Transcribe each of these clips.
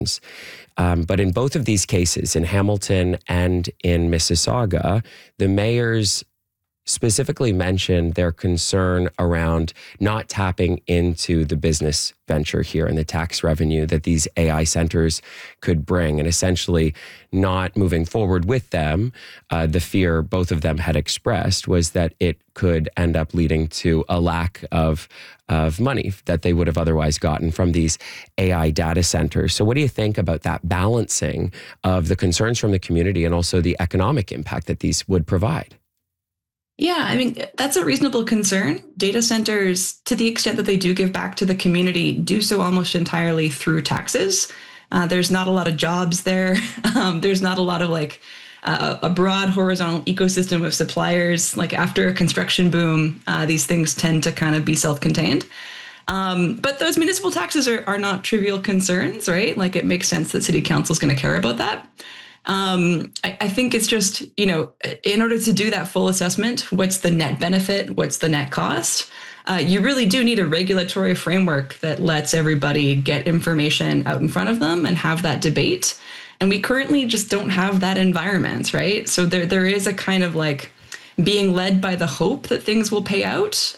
But in both of these cases, in Hamilton and in Mississauga, the mayors specifically mentioned their concern around not tapping into the business venture here and the tax revenue that these AI centers could bring, and essentially not moving forward with them. The fear both of them had expressed was that it could end up leading to a lack of money that they would have otherwise gotten from these AI data centers. So what do you think about that balancing of the concerns from the community and also the economic impact that these would provide? Yeah, I mean, that's a reasonable concern. Data centers, to the extent that they do give back to the community, do so almost entirely through taxes. There's not a lot of jobs there. There's not a lot of a broad horizontal ecosystem of suppliers. Like after a construction boom, these things tend to kind of be self-contained. But those municipal taxes are not trivial concerns, right? Like it makes sense that city council is going to care about that. I think it's just, in order to do that full assessment, what's the net benefit? What's the net cost? You really do need a regulatory framework that lets everybody get information out in front of them and have that debate. And we currently just don't have that environment, right? So there is a kind of being led by the hope that things will pay out.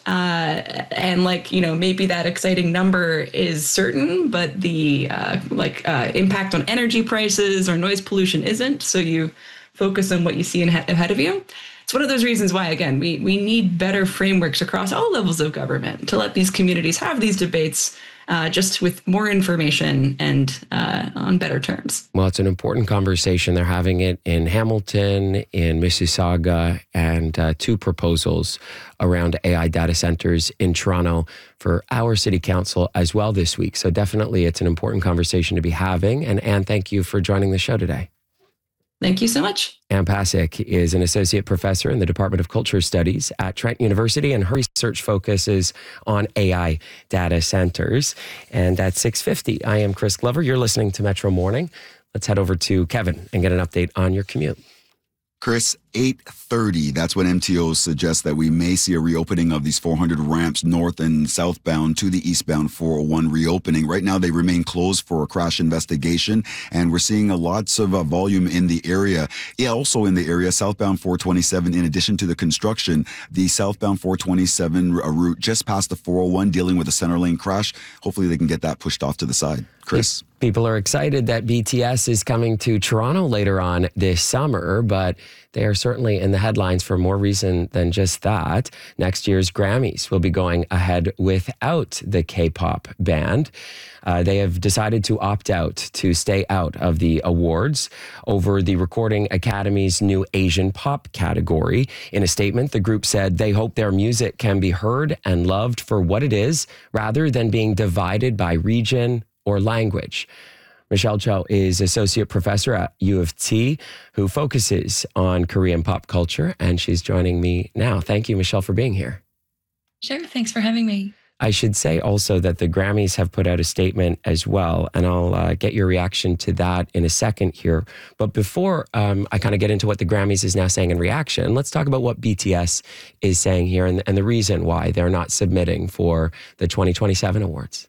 And maybe that exciting number is certain, but the impact on energy prices or noise pollution isn't. So you focus on what you see ahead of you. It's one of those reasons why, again, we need better frameworks across all levels of government to let these communities have these debates just with more information and on better terms. Well, it's an important conversation. They're having it in Hamilton, in Mississauga, and two proposals around AI data centers in Toronto for our city council as well this week. So definitely it's an important conversation to be having. And Anne, thank you for joining the show today. Thank you so much. Anne Pasek is an associate professor in the Department of Culture Studies at Trent University, and her research focuses on AI data centers. And at 6:50, I am Chris Glover. You're listening to Metro Morning. Let's head over to Kevin and get an update on your commute. Chris, 8:30, that's when MTO suggests that we may see a reopening of these 400 ramps north and southbound to the eastbound 401 reopening. Right now, they remain closed for a crash investigation, and we're seeing lots of volume in the area. Yeah, also in the area, southbound 427, in addition to the construction, the southbound 427 route just past the 401 dealing with a center lane crash. Hopefully they can get that pushed off to the side. Chris? People are excited that BTS is coming to Toronto later on this summer, but they are certainly in the headlines for more reason than just that. Next year's Grammys will be going ahead without the K-pop band. They have decided to opt out, to stay out of the awards over the Recording Academy's new Asian pop category. In a statement, the group said they hope their music can be heard and loved for what it is, rather than being divided by region or language. Michelle Cho is associate professor at U of T, who focuses on Korean pop culture, and she's joining me now. Thank you, Michelle, for being here. Sure, thanks for having me. I should say also that the Grammys have put out a statement as well, and I'll get your reaction to that in a second here. But before I kind of get into what the Grammys is now saying in reaction, let's talk about what BTS is saying here and the reason why they're not submitting for the 2027 awards.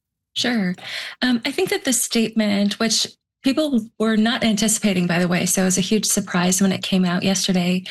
Sure. I think that the statement, which people were not anticipating, by the way, so it was a huge surprise when it came out yesterday,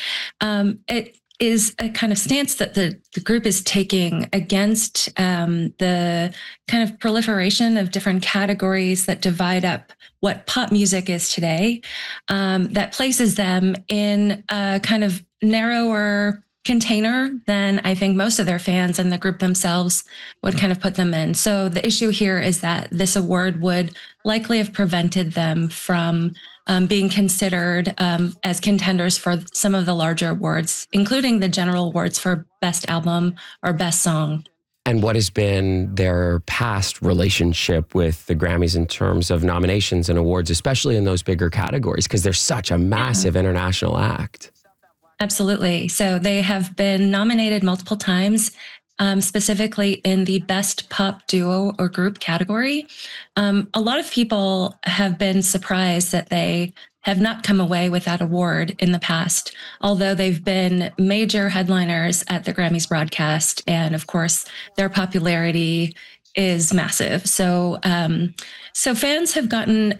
it is a kind of stance that the group is taking against the kind of proliferation of different categories that divide up what pop music is today, that places them in a kind of narrower container than I think most of their fans and the group themselves would kind of put them in. So the issue here is that this award would likely have prevented them from being considered as contenders for some of the larger awards, including the general awards for Best Album or Best Song. And what has been their past relationship with the Grammys in terms of nominations and awards, especially in those bigger categories, because they're such a massive international act? Absolutely. So they have been nominated multiple times, specifically in the Best Pop Duo or Group category. A lot of people have been surprised that they have not come away with that award in the past, although they've been major headliners at the Grammys broadcast. And of course, their popularity is massive. So fans have gotten